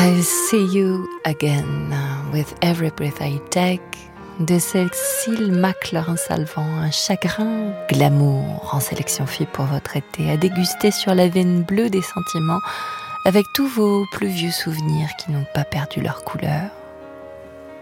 I'll see you again with every breath I take de Cécile McLaren-Salvant, un chagrin glamour en sélection fille pour votre été, à déguster sur la veine bleue des sentiments avec tous vos plus vieux souvenirs qui n'ont pas perdu leur couleur.